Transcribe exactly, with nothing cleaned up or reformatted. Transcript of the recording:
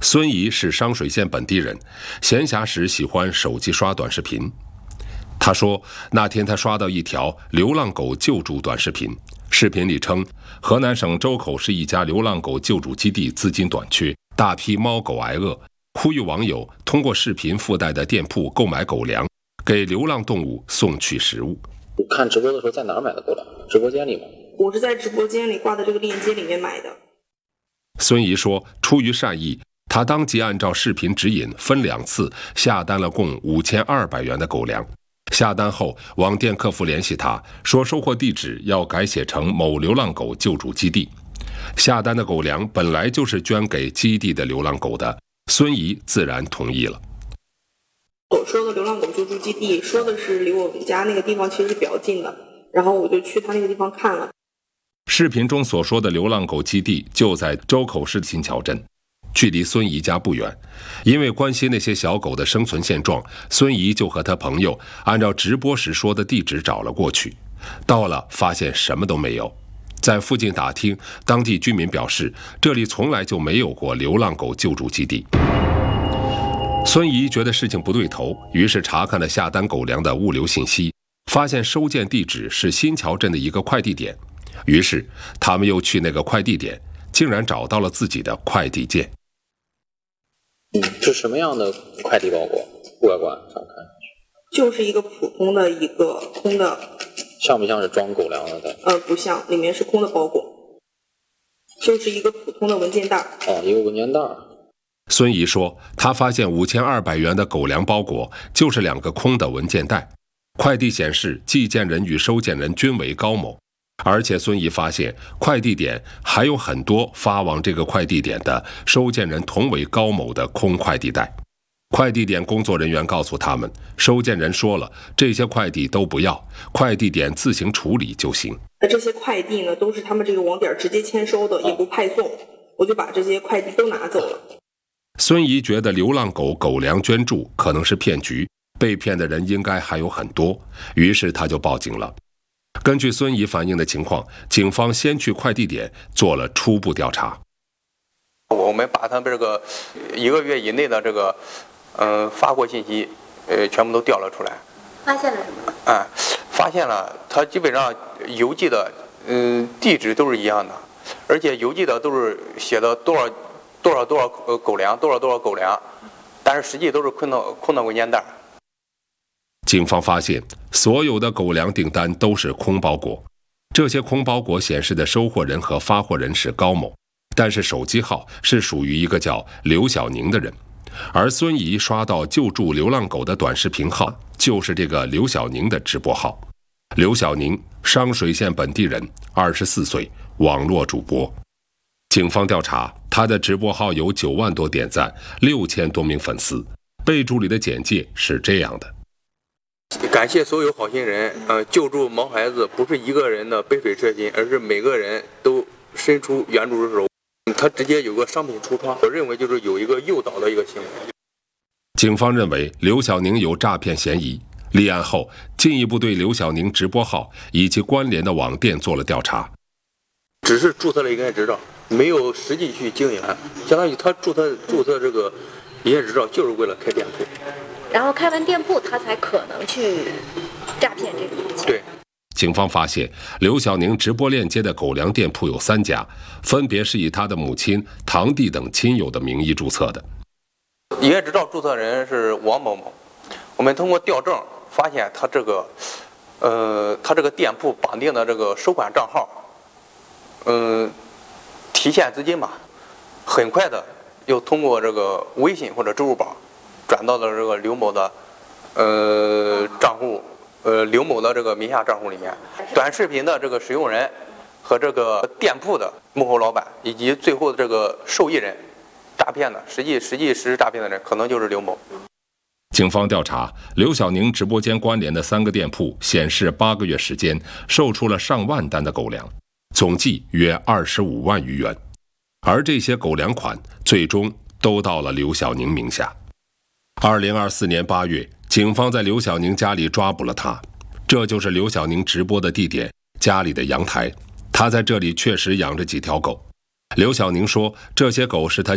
孙怡是商水县本地人，闲暇时喜欢手机刷短视频。他说，那天他刷到一条流浪狗救助短视频，视频里称，河南省周口市一家流浪狗救助基地资金短缺，大批猫狗挨饿，呼吁网友通过视频附带的店铺购买狗粮，给流浪动物送去食物。 我看直播的时候在哪儿买的狗粮？直播间里吗？ 我是在直播间里挂的这个链接里面买的。 孙怡说，出于善意，他当即按照视频指引分两次下单了共五千二百元的狗粮。下单后，网店客服联系他，说收货地址要改写成某流浪狗救助基地。下单的狗粮本来就是捐给基地的流浪狗的，孙怡自然同意了。 我说的流浪狗救助基地说的是离我们家那个地方其实是比较近的，然后我就去他那个地方看了。 视频中所说的流浪狗基地就在周口市新桥镇，距离孙怡家不远。因为关心那些小狗的生存现状，孙怡就和他朋友按照直播时说的地址找了过去。到了，发现什么都没有。在附近打听，当地居民表示，这里从来就没有过流浪狗救助基地。孙怡觉得事情不对头，于是查看了下单狗粮的物流信息，发现收件地址是新桥镇的一个快递点。于是他们又去那个快递点，竟然找到了自己的快递件。 嗯，是什么样的快递包裹？外观上看就是一个普通的一个空的， 像不像是装狗粮的？ 呃，不像，里面是空的包裹，就是一个普通的文件袋。 哦，一个文件袋。 孙怡说，他发现五千二百元的狗粮包裹就是两个空的文件袋，快递显示寄件人与收件人均为高某。而且孙怡发现快递点还有很多发往这个快递点的收件人同为高某的空快递袋。快递点工作人员告诉他们，收件人说了，这些快递都不要，快递点自行处理就行。 这些快递呢，都是他们这个网点直接签收的，也不派送，我就把这些快递都拿走了。 孙怡觉得流浪狗狗粮捐助可能是骗局，被骗的人应该还有很多，于是他就报警了。根据孙怡反映的情况，警方先去快递点做了初步调查。 我们把他们这个一个月以内的这个，嗯、呃，发货信息，呃，全部都调了出来。 发现了什么？ 哎、嗯，发现了，他基本上邮寄的，嗯、呃，地址都是一样的，而且邮寄的都是写的多少多少多少呃狗粮，多少多少狗粮，但是实际都是空的空的文件袋。 警方发现，所有的狗粮订单都是空包裹，这些空包裹显示的收货人和发货人是高某，但是手机号是属于一个叫刘小宁的人，而孙怡刷到救助流浪狗的短视频号就是这个刘小宁的直播号。刘小宁，商水县本地人，二十四岁，网络主播。警方调查，他的直播号有九万多点赞，六千多名粉丝，备注里的简介是这样的： 感谢所有好心人，呃，救助毛孩子不是一个人的杯水车薪，而是每个人都伸出援助之手。他直接有个商品橱窗，我认为就是有一个诱导的一个行为。 警方认为刘小宁有诈骗嫌疑，立案后进一步对刘小宁直播号以及关联的网店做了调查。 只是注册了一个执照，没有实际去经营，相当于他注册注册这个营业执照就是为了开店铺。 然后开完店铺，他才可能去诈骗这笔钱。 对， 警方发现刘小宁直播链接的狗粮店铺有三家，分别是以他的母亲、堂弟等亲友的名义注册的。 营业执照注册人是王某某，我们通过调证发现他这个，呃，他这个店铺绑定的这个收款账号，嗯、呃，提现资金吧，很快的又通过这个微信或者支付宝转到了这个刘某的呃账户，呃刘某的这个名下账户里面。短视频的这个使用人和这个店铺的幕后老板以及最后的这个受益人，诈骗的实际实际实施诈骗的人可能就是刘某。 警方调查，刘小宁直播间关联的三个店铺显示，八个月时间售出了上万单的狗粮，总计约二十五万余元，而这些狗粮款最终都到了刘小宁名下。二零二四年八月，警方在刘小宁家里抓捕了他。这就是刘小宁直播的地点，家里的阳台。他在这里确实养着几条狗。刘小宁说，这些狗是他